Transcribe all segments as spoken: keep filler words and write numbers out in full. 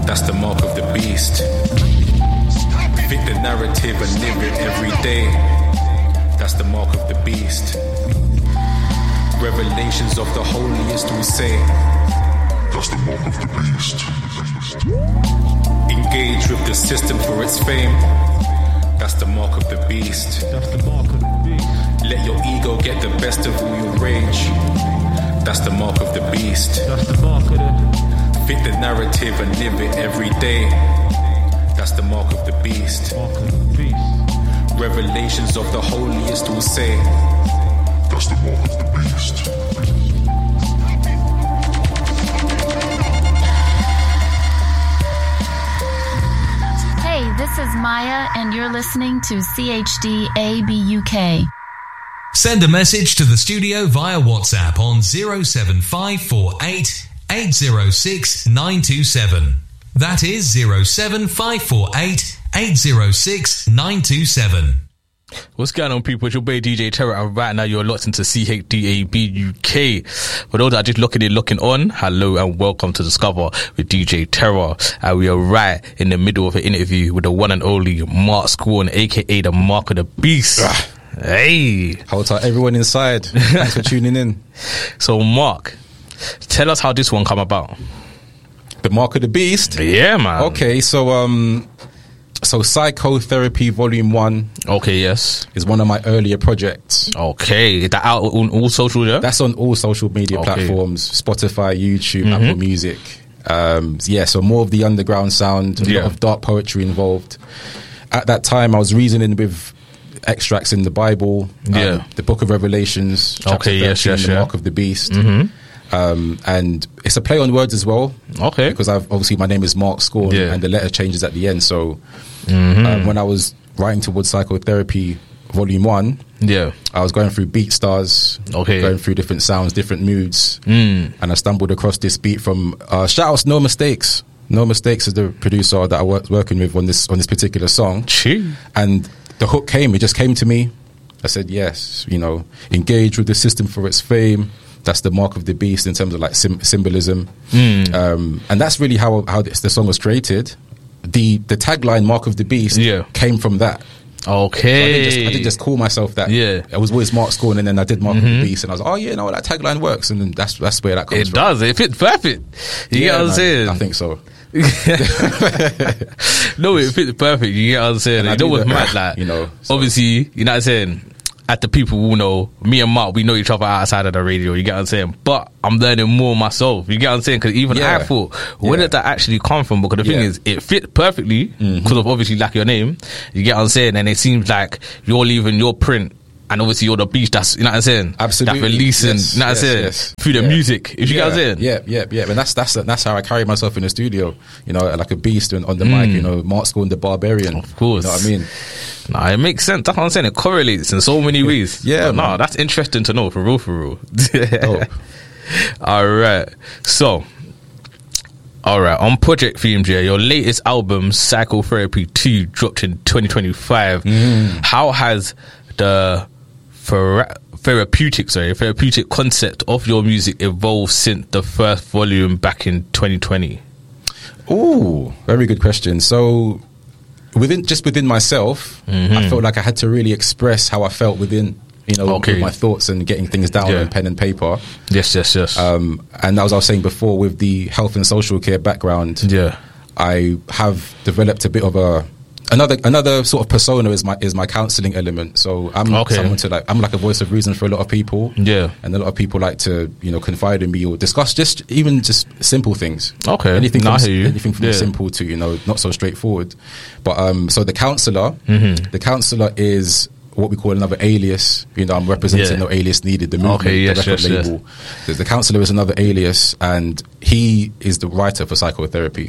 That's the mark of the beast. Fit the narrative and live it every day. That's the mark of the beast. Revelations of the holiest will say. That's the mark of the beast. Engage with the system for its fame. That's the mark of the beast. That's the mark of the beast. Let your ego get the best of all your rage. That's the mark of the beast. That's the mark of the. Fit the narrative and live it every day. That's the mark of the beast. Mark of the beast. Revelations of the holiest will say. That's the mark of the beast. Hey, this is Maya, and you're listening to C H D A B U K. Send a message to the studio via WhatsApp on zero seven five four eight eight zero six nine two seven. That is zero seven five four eight eight zero six nine two seven. What's going on, people? It's your boy D J Terror, and right now you're locked into C H D A B U K. For those that are just looking in, looking on, hello and welcome to Discover with D J Terror. And we are right in the middle of an interview with the one and only Mark Squan, aka the Mark of the Beast. Hey, hold tight, everyone inside. Thanks for tuning in. So, Mark, tell us how this one come about. The Mark of the Beast. Yeah, man. Okay, so um, so Psychotherapy Volume One. Okay, yes, is one of my earlier projects. Okay, is that out on all social? Yeah, that's on all social media okay. platforms: Spotify, YouTube, mm-hmm. Apple Music. Um, yeah, so more of the underground sound, a yeah. lot of dark poetry involved. At that time, I was reasoning with extracts in the Bible, yeah, um, the Book of Revelations, chapter okay, yes, yes, the yeah. Mark of the Beast. Mm-hmm. Um, and it's a play on words as well. Okay. Because I've obviously my name is Mark Squan, yeah. and the letter changes at the end. So mm-hmm. um, when I was writing towards Psychotherapy Volume One, yeah, I was going through beat stars, okay, going through different sounds, different moods, mm. and I stumbled across this beat from uh, shout outs No Mistakes. No Mistakes is the producer that I was working with on this on this particular song. Gee. And the hook came. It just came to me. I said yes. You know, engage with the system for its fame. That's the mark of the beast in terms of like sim- symbolism, mm. um, and that's really how how this, the song was created. The the tagline "Mark of the Beast" yeah. came from that. Okay, so I, didn't just, I didn't just call myself that. Yeah, I was always Mark Squan, and then I did Mark mm-hmm. of the Beast, and I was like, oh yeah, no, that tagline works, and then that's that's where that comes it from. It does. It fits perfect. You yeah, get what I'm man, saying? I think so. No, it fits perfect. You get what I'm saying? You know what's mad? Like, you know, so. obviously, you know what I'm saying. At the people who know, me and Mark, we know each other outside of the radio, you get what I'm saying? But I'm learning more myself, you get what I'm saying? Because even yeah. I thought, where yeah. did that actually come from? Because the yeah. thing is, it fit perfectly, because mm-hmm. of obviously like your name, you get what I'm saying? And it seems like you're leaving your print, and obviously you're the beast that's, you know what I'm saying? Absolutely. That releasing, yes, you know what yes, I'm saying? Yes. Through the yeah. music, if you yeah. get what I'm saying? Yeah, yeah, yeah. And that's, that's, that's how I carry myself in the studio, you know, like a beast on, on the mm. mic, you know, Mark Squan the Barbarian. Of course. You know what I mean? Nah, it makes sense. That's what I'm saying. It correlates in so many ways. Yeah, but nah, that's interesting to know, for real, for real. Oh. All right. So, all right. On Project Themes, yeah, your latest album, Psychotherapy two, dropped in twenty twenty-five. Mm. How has the thera- therapeutic, sorry, therapeutic concept of your music evolved since the first volume back in twenty twenty? Ooh, very good question. So, within just within myself, mm-hmm. I felt like I had to really express how I felt within, you know, okay. with my thoughts and getting things down yeah. on pen and paper. Yes, yes, yes. Um, and as I was saying before, with the health and social care background, yeah, I have developed a bit of a another another sort of persona is my is my counselling element. So I'm okay. someone to like I'm like a voice of reason for a lot of people. Yeah, and a lot of people like to, you know, confide in me or discuss just even just simple things. Okay, anything no, from, you. anything from yeah. simple to, you know, not so straightforward. But um, so the counsellor, mm-hmm. the counsellor is what we call another alias. You know, I'm representing yeah. no alias needed. The movement, okay, yes, the record yes, label. Yes. The, the counsellor is another alias, and he is the writer for Psychotherapy.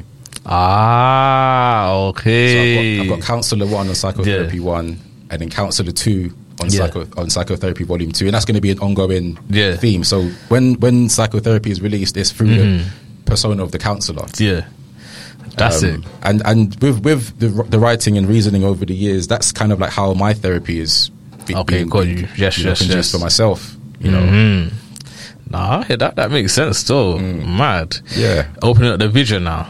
Ah, okay. So I've got, I've got Counsellor One on Psychotherapy yeah. One, and then Counsellor Two on yeah. psycho on Psychotherapy Volume Two, and that's going to be an ongoing yeah. theme. So when when Psychotherapy is released, it's through mm-hmm. the persona of the counsellor. Yeah, that's um, it. And and with with the the writing and reasoning over the years, that's kind of like how my therapy is. Be, okay, being, got being, you. Yes, you know, yes, yes. for myself, you know. Mm-hmm. Nah, that that makes sense. Still, mm. mad. Yeah, opening up the vision now.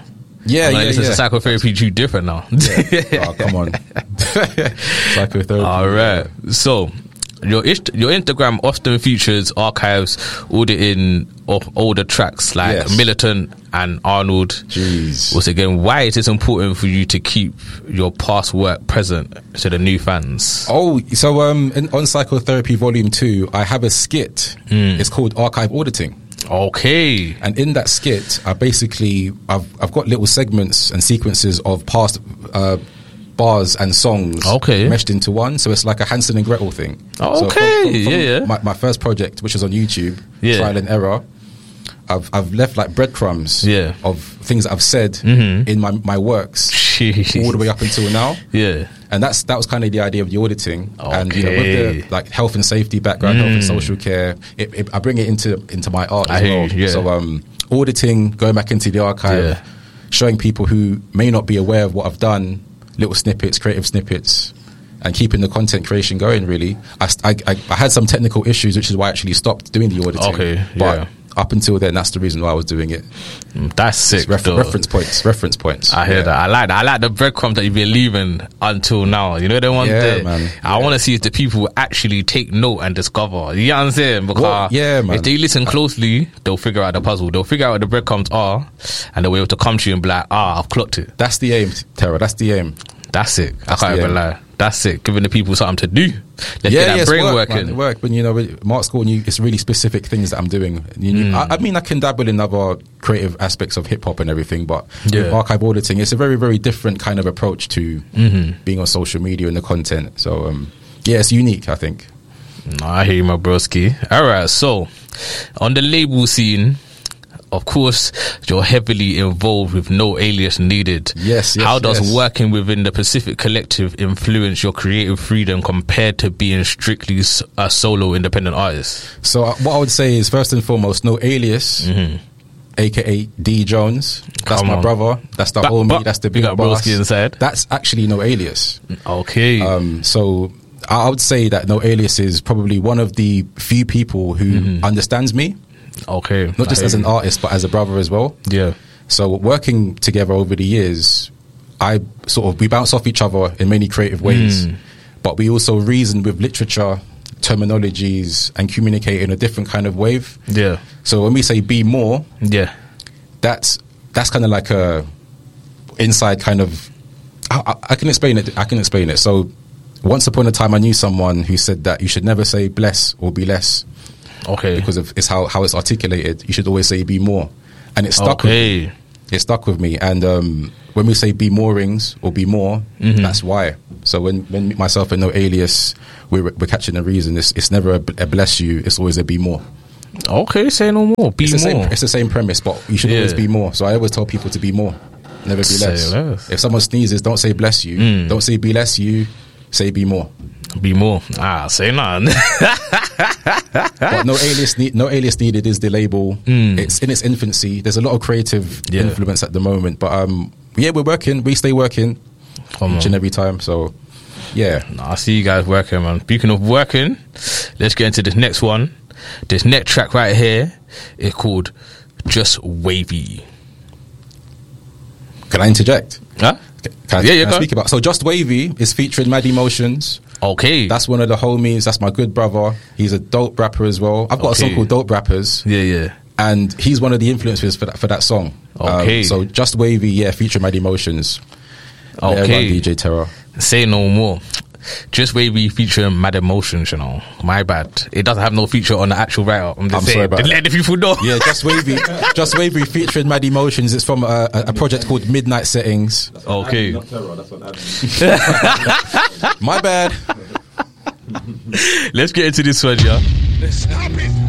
Yeah, I'm yeah, listen yeah. to psychotherapy too different now. Yeah. Oh, come on. Psychotherapy. All right. So, your ist- your Instagram often features archives auditing of older tracks like Yes. Militant and Arnold. Jeez. Once again, why is it important for you to keep your past work present to the new fans? Oh, so um, in, on Psychotherapy Volume Two, I have a skit. Mm. It's called Archive Auditing. Okay. And in that skit, I basically I've I've got little segments and sequences of past uh, bars and songs, okay, meshed into one. So it's like a Hansel and Gretel thing. Okay, so from, from, from yeah, yeah. My, my first project, which was on YouTube, yeah. Trial and Error. I've I've left like breadcrumbs, yeah. of things that I've said mm-hmm. in my my works, Jeez. all the way up until now. Yeah. And that's that was kind of the idea of the auditing, okay. and you know, with the like health and safety background, mm. health and social care, it, it, I bring it into into my art as I well. hear you, yeah. So um, auditing, going back into the archive, yeah. showing people who may not be aware of what I've done, little snippets, creative snippets, and keeping the content creation going. Really, I I, I, I had some technical issues, which is why I actually stopped doing the auditing. Okay, but yeah. up until then, that's the reason why I was doing it. That's sick. Refer- reference points. Reference points. I hear yeah. that. I like that. I like the breadcrumbs that you've been leaving until now. You know the ones yeah, that man. I yeah. want to see if the people actually take note and discover. You know what I'm saying? Because well, yeah, man. if they listen closely, they'll figure out the puzzle. They'll figure out what the breadcrumbs are, and they'll be able to come to you and be like, "Ah, I've clocked it." That's the aim, Terra. That's the aim. That's it. That's I can't even lie. That's it. Giving the people something to do. Let's yeah, get that yeah, brain work, working. Man, work, but you know, with Mark School, you, it's really specific things that I'm doing. You, Mm. I, I mean, I can dabble in other creative aspects of hip hop and everything, but yeah. with archive auditing, it's a very, very different kind of approach to mm-hmm. being on social media and the content. So, um, yeah, it's unique, I think. No, I hear you, my broski. All right, so on the label scene, of course, you're heavily involved with No Alias Needed. Yes, yes. How does yes. working within the Pacific Collective influence your creative freedom compared to being strictly a solo independent artist? So, uh, what I would say is, first and foremost, No Alias, mm-hmm. aka D Jones. That's Come my on. brother. That's the But- homie. but That's the you big got boss. broski inside. That's actually No Alias. Okay. Um, so I I would say that No Alias is probably one of the few people who Mm-hmm. understands me. Okay. Not just I as hear an you. artist, but as a brother as well. Yeah. So working together over the years, I sort of, we bounce off each other in many creative ways, Mm. but we also reason with literature, terminologies, and communicate in a different kind of wave. Yeah. So when we say be more, Yeah. that's, that's kind of like a inside kind of, I, I, I can explain it. I can explain it. So once upon a time, I knew someone who said that you should never say bless or be less. Okay. Because of it's how, how it's articulated. You should always say be more. And it stuck Okay. with me. It stuck with me. And um, when we say be more rings or be more, Mm-hmm. that's why. So when, when myself and No Alias, we're, we're catching the reason. It's, it's never a, a bless you. It's always a be more. Okay, say no more. Be It's the, more. same, it's the same premise, but you should Yeah. always be more. So I always tell people to be more. Never be Say less. less. If someone sneezes, don't say bless you. Mm. Don't say be less you. Say be more. Be more. Ah, say none. But no alias, need, no alias needed is the label. Mm. It's in its infancy. There's a lot of creative Yeah. influence at the moment, but um, yeah, we're working. We stay working Come each on. and every time. So yeah, Nah, I see you guys working, man. Speaking of working, let's get into this next one. This next track right here is called Just Wavy. can I interject? Huh? Can I, Yeah, yeah, can I go speak about? So Just Wavy is featuring Mad Emotions. Okay. That's one of the homies. That's my good brother. He's a dope rapper as well. I've got a Okay. song called Dope Rappers. yeah, yeah. And he's one of the influences for that, for that song. Okay. Um, so Just Wavy, yeah, featuring Mad Emotions. Yeah, Okay. run D J Terror. Say no more. Just Wavy featuring Mad Emotions, you know. My bad. It doesn't have no feature on the actual write-up. I'm just I'm saying. sorry about Let the people know. Yeah, Just Wavy. Just Wavy featuring Mad Emotions. It's from a, a, a project called Midnight Settings. Okay. My bad. Let's get into this one, yeah. Stop it.